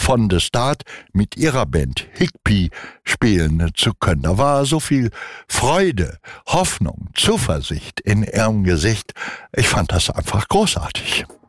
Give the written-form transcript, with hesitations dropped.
von The Start mit ihrer Band Higbee spielen zu können. Da war so viel Freude, Hoffnung, Zuversicht in ihrem Gesicht. Ich fand das einfach großartig.